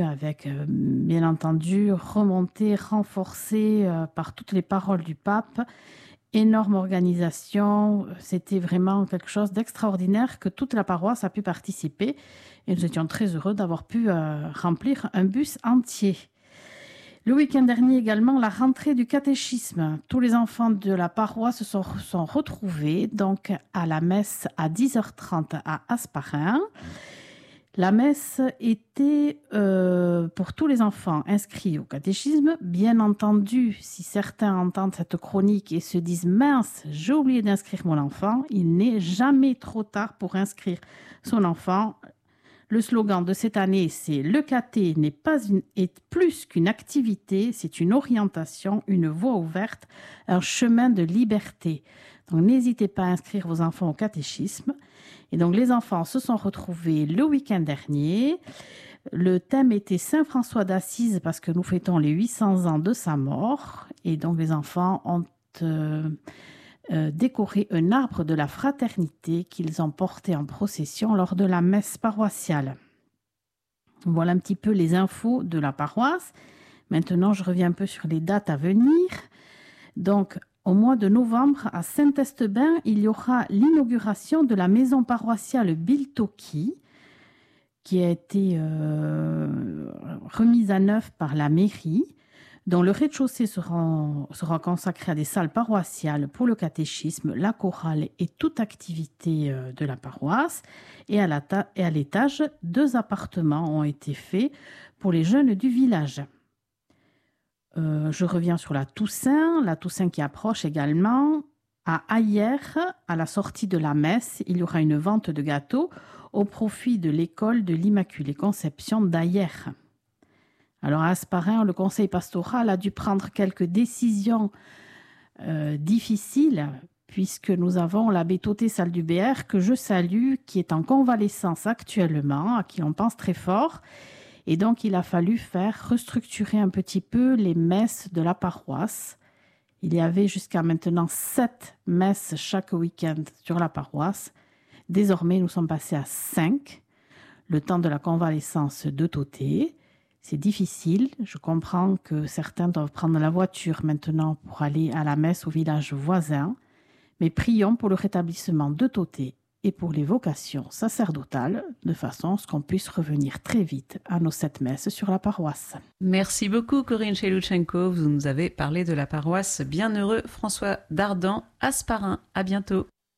avec, bien entendu, remontée, renforcée par toutes les paroles du pape. Énorme organisation, c'était vraiment quelque chose d'extraordinaire que toute la paroisse a pu participer et nous étions très heureux d'avoir pu remplir un bus entier. Le week-end dernier également, la rentrée du catéchisme. Tous les enfants de la paroisse se sont retrouvés donc à la messe à 10h30 à Hasparren. La messe était pour tous les enfants inscrits au catéchisme. Bien entendu, si certains entendent cette chronique et se disent « Mince, j'ai oublié d'inscrire mon enfant », il n'est jamais trop tard pour inscrire son enfant. Le slogan de cette année, c'est « Le caté est plus qu'une activité, c'est une orientation, une voie ouverte, un chemin de liberté ». Donc n'hésitez pas à inscrire vos enfants au catéchisme. Et donc les enfants se sont retrouvés le week-end dernier. Le thème était Saint François d'Assise parce que nous fêtons les 800 ans de sa mort. Et donc les enfants ont décoré un arbre de la fraternité qu'ils ont porté en procession lors de la messe paroissiale. Voilà un petit peu les infos de la paroisse. Maintenant, je reviens un peu sur les dates à venir. Donc, au mois de novembre, à Saint-Estebin, il y aura l'inauguration de la maison paroissiale Biltoki, qui a été remise à neuf par la mairie, dont le rez-de-chaussée sera consacré à des salles paroissiales pour le catéchisme, la chorale et toute activité de la paroisse. Et à l'étage, 2 appartements ont été faits pour les jeunes du village. Je reviens sur la Toussaint qui approche également. À Ayer, à la sortie de la messe, il y aura une vente de gâteaux au profit de l'école de l'Immaculée Conception d'Ayer. Alors à Hasparren, le conseil pastoral a dû prendre quelques décisions difficiles puisque nous avons l'abbé Toté Saldubert, que je salue, qui est en convalescence actuellement, à qui on pense très fort. Et donc, il a fallu restructurer un petit peu les messes de la paroisse. Il y avait jusqu'à maintenant 7 messes chaque week-end sur la paroisse. Désormais, nous sommes passés à 5, le temps de la convalescence de Toté. C'est difficile. Je comprends que certains doivent prendre la voiture maintenant pour aller à la messe au village voisin. Mais prions pour le rétablissement de Toté et pour les vocations sacerdotales, de façon à ce qu'on puisse revenir très vite à nos 7 messes sur la paroisse. Merci beaucoup Corinne Cheloutchenko. Vous nous avez parlé de la paroisse Bienheureux François d'Ardan, Hasparren. À bientôt.